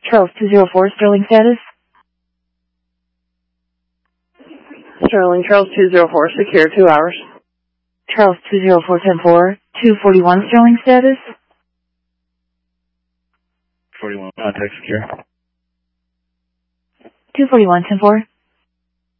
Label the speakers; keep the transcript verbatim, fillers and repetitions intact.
Speaker 1: Charles two zero four, Sterling status.
Speaker 2: Sterling, Charles two zero four, secure, two hours.
Speaker 1: Charles two zero four, ten four, two forty-one, Sterling status.
Speaker 3: forty-one, contact secure.
Speaker 1: two forty-one, ten four.